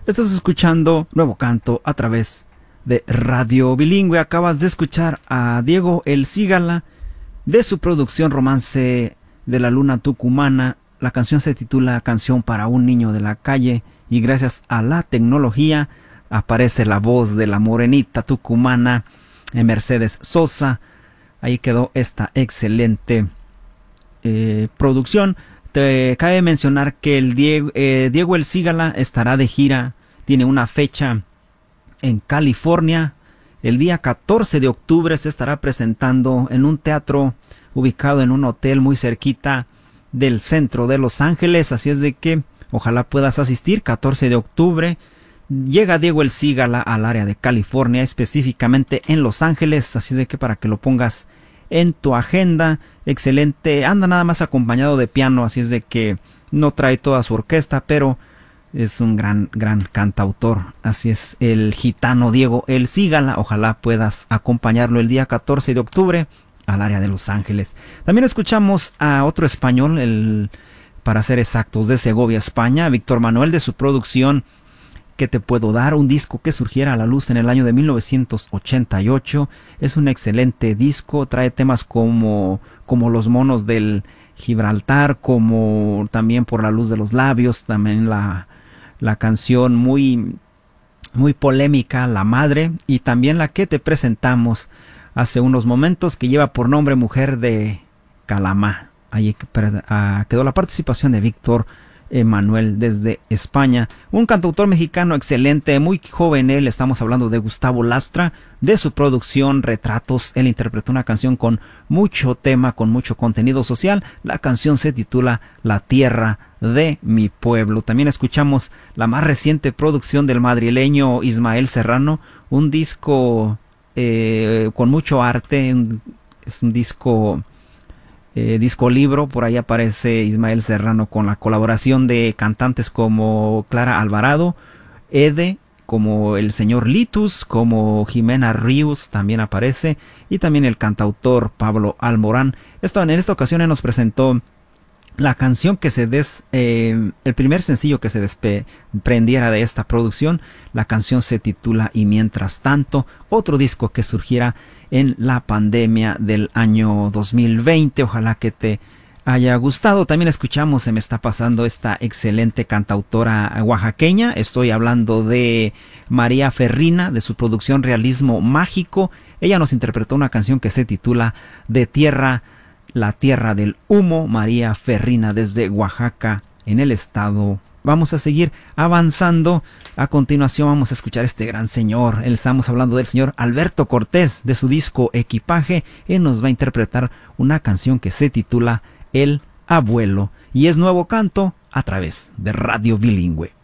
Estás escuchando Nuevo Canto a través de Radio Bilingüe. Acabas de escuchar a Diego El Cigala de su producción Romance de la Luna Tucumana. La canción se titula Canción para un niño de la calle, y gracias a la tecnología aparece la voz de la morenita tucumana Mercedes Sosa. Ahí quedó esta excelente producción. Te cabe mencionar que el Diego El Cigala estará de gira. Tiene una fecha en California. El día 14 de octubre se estará presentando en un teatro ubicado en un hotel muy cerquita del centro de Los Ángeles. Así es de que ojalá puedas asistir. 14 de octubre llega Diego El Cigala al área de California, específicamente en Los Ángeles. Así es de que para que lo pongas en tu agenda. Excelente. Anda nada más acompañado de piano. Así es de que no trae toda su orquesta, pero es un gran cantautor. Así es, el gitano Diego El Cigala. Ojalá puedas acompañarlo el día 14 de octubre al área de Los Ángeles. También escuchamos a otro español, para ser exactos, de Segovia, España, Víctor Manuel, de su producción ¿Qué te puedo dar? Un disco que surgiera a la luz en el año de 1988. Es un excelente disco. Trae temas como Los monos del Gibraltar, como también Por la luz de los labios, también la canción muy polémica, La Madre, y también la que te presentamos hace unos momentos, que lleva por nombre Mujer de Calamá. Ahí quedó la participación de Víctor Manuel desde España, un cantautor mexicano excelente, muy joven él. Estamos hablando de Gustavo Lastra, de su producción Retratos. Él interpretó una canción con mucho tema, con mucho contenido social. La canción se titula La Tierra de mi Pueblo. También escuchamos la más reciente producción del madrileño Ismael Serrano, un disco con mucho arte. Es un disco libro. Por ahí aparece Ismael Serrano con la colaboración de cantantes como Clara Alvarado, Ede, como el señor Litus, como Jimena Ríos también aparece, y también el cantautor Pablo Alborán. En esta ocasión nos presentó la canción el primer sencillo que se desprendiera de esta producción. La canción se titula Y Mientras Tanto, otro disco que surgiera en la pandemia del año 2020. Ojalá que te haya gustado. También escuchamos Se me está pasando, esta excelente cantautora oaxaqueña. Estoy hablando de María Ferrina, de su producción Realismo Mágico. Ella nos interpretó una canción que se titula La Tierra del Humo. María Ferrina desde Oaxaca, en el estado. Vamos a seguir avanzando. A continuación vamos a escuchar a este gran señor. Estamos hablando del señor Alberto Cortés, de su disco Equipaje. Él nos va a interpretar una canción que se titula El Abuelo, y es Nuevo Canto a través de Radio Bilingüe.